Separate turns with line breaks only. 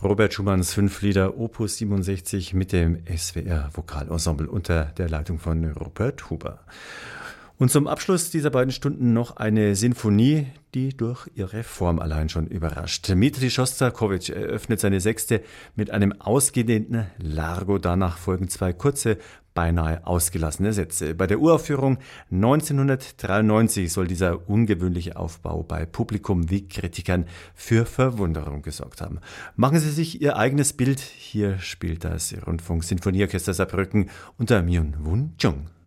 Robert Schumanns 5 Lieder Opus 67 mit dem SWR Vokalensemble unter der Leitung von Rupert Huber. Und zum Abschluss dieser beiden Stunden noch eine Sinfonie, die durch ihre Form allein schon überrascht. Dmitri Schostakowitsch eröffnet seine 6. mit einem ausgedehnten Largo. Danach folgen 2 kurze, beinahe ausgelassene Sätze. Bei der Uraufführung 1993 soll dieser ungewöhnliche Aufbau bei Publikum wie Kritikern für Verwunderung gesorgt haben. Machen Sie sich Ihr eigenes Bild. Hier spielt das Rundfunk-Sinfonieorchester Saarbrücken unter Myung-Whun Chung.